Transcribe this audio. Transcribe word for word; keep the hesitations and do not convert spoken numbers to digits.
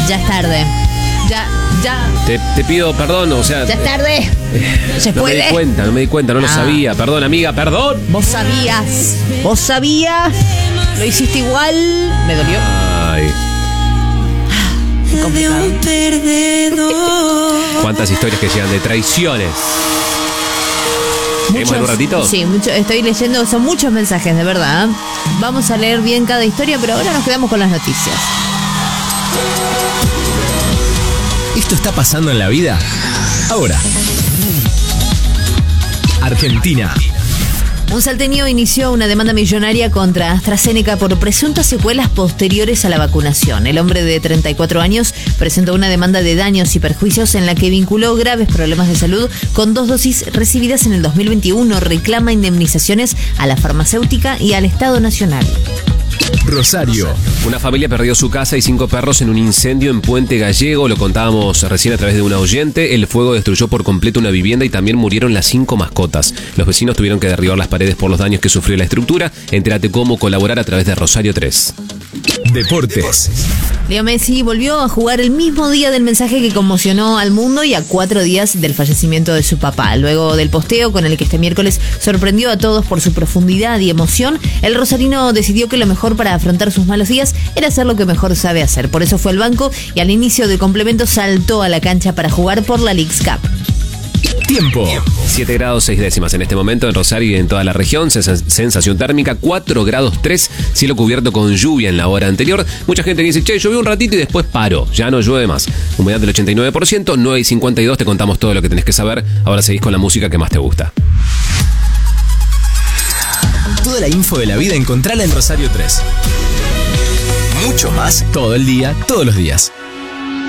Ya es tarde. Ya, ya. Te, te pido perdón, o sea... Ya es tarde. Eh, ¿Se no puede? me di cuenta, no me di cuenta, no lo Ah. sabía. Perdón, amiga, perdón. Vos sabías. Vos sabías. Lo hiciste igual. Me dolió. Ay, Complicado. cuántas historias que llegan de traiciones. ¿Seguimos en un ratito? Sí, mucho, estoy leyendo, son muchos mensajes, de verdad. Vamos a leer bien cada historia, pero ahora nos quedamos con las noticias. ¿Esto está pasando en la vida? Ahora. Argentina. Un salteño inició una demanda millonaria contra AstraZeneca por presuntas secuelas posteriores a la vacunación. El hombre de treinta y cuatro años presentó una demanda de daños y perjuicios en la que vinculó graves problemas de salud con dos dosis recibidas en el dos mil veintiuno. Reclama indemnizaciones a la farmacéutica y al Estado Nacional. Rosario. Una familia perdió su casa y cinco perros en un incendio en Puente Gallego. Lo contábamos recién a través de una oyente. El fuego destruyó por completo una vivienda y también murieron las cinco mascotas. Los vecinos tuvieron que derribar las paredes por los daños que sufrió la estructura. Entérate cómo colaborar a través de Rosario tres. Deportes. Leo Messi volvió a jugar el mismo día del mensaje que conmocionó al mundo y a cuatro días del fallecimiento de su papá. Luego del posteo con el que este miércoles sorprendió a todos por su profundidad y emoción, el rosarino decidió que lo mejor para afrontar sus malos días era hacer lo que mejor sabe hacer. Por eso fue al banco y al inicio del complemento saltó a la cancha para jugar por la Leagues Cup. Tiempo. siete grados seis décimas en este momento en Rosario y en toda la región. Sens- sensación térmica cuatro grados tres. Cielo cubierto con lluvia en la hora anterior. Mucha gente dice, che, llovió un ratito y después paró. Ya no llueve más. Humedad del ochenta y nueve por ciento. nueve y cincuenta y dos. Te contamos todo lo que tenés que saber. Ahora seguís con la música que más te gusta. Toda la info de la vida encontrala en Rosario tres. Mucho más todo el día, todos los días.